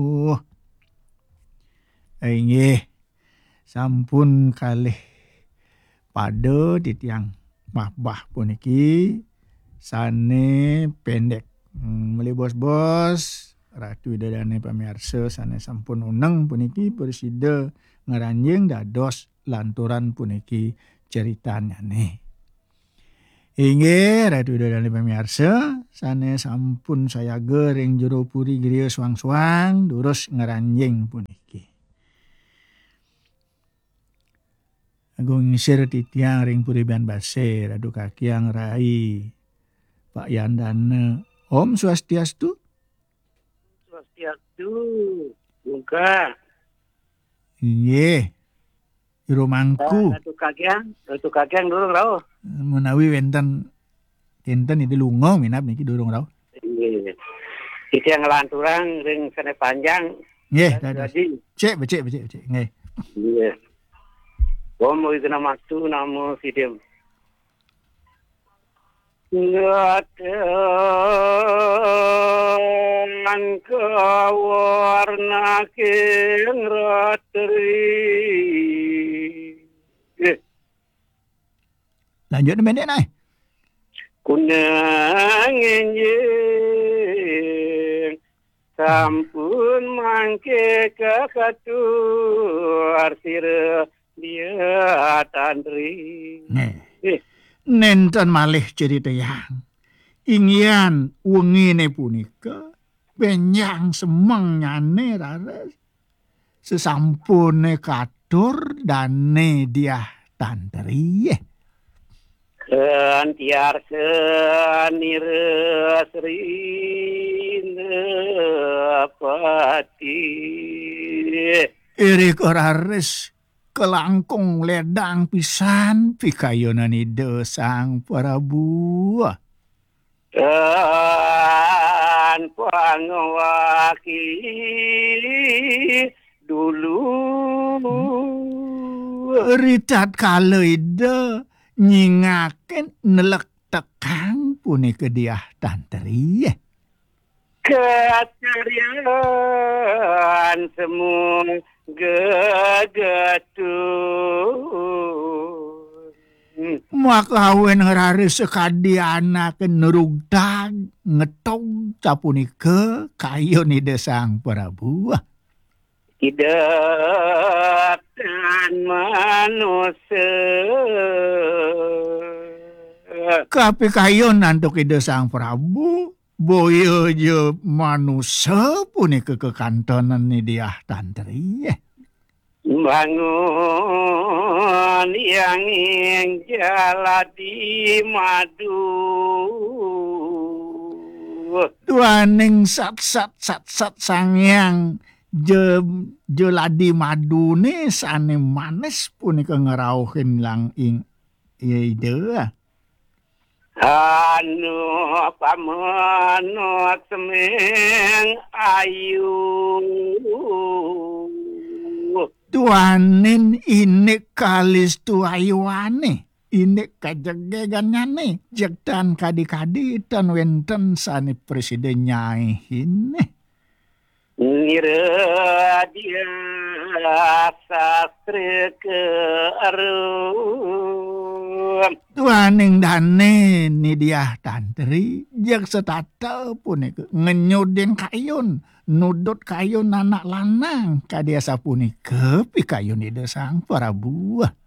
Inggih sampun kalih pada titiang bah puniki sane pendek. Muli bos-bos Ratu Widodane pamirsa sane sampun uneng puniki presida ngeranjing dados lanturan puniki ceritanyane. Inggih Ratu Widodane pamirsa sane sampun sayaga ring jero puri griya suang-suang durus ngeranjing puniki. Agung ngisir titiang ring puri Ban Basir adu kakiang rai Pak Yandana. Om Swastiastu. Swastiastu. Muga. Iye. Irumangku. Ratu kakiang durung rau. Menawi wenten itu lunga minap niki durung rau. Nggih. Iki yang lanturang ring sene panjang. Nggih, dados. Cek. Nggih. Nggih. Om wigna maktu namo sidem. Ngatan kawarna keng ratri. Lanjut pendek nai. Kunang enjing sampun mangke kakatur sira dia tandri. Nenten malih cerita yang ingin wengine punika penyang semeng nyane rares sesampune katur dane dia tandri. Tiar senira pati. Irik orares kelangkung ledang pisan pikayonan ide sang Prabu. Dan pangwaki dulu. Ricat kala ide nyingaken nelek tekang punika dia tantri. Kecarian semua gegetun. Makawin ngerari sekadi anak nerugdag ngetog capunika kayo ni desang Prabu. Tidak dan manusia. Kapi kayo nantok ide sang Prabu. Boyo je manusia punika kekantonan ni dia tantri. Bangun yang jaladi madu. Tuaning sat sangyang jeladi madu ni sane manis punika ngerauhin lang ing ide. Anu pamanot semeng ayu. Tuanin ini kalis tuayuane. Ini kajegegannyane. Jektan kadi-kadi tan wenten sane presiden nyaihin. Ngira dia sastre kearum. Tuaning dane ni dia tantri. Jak setata punika ngenyudin kayun. Nudut kayun anak lanang. Kadia sapunika pikayon ide sang Prabu.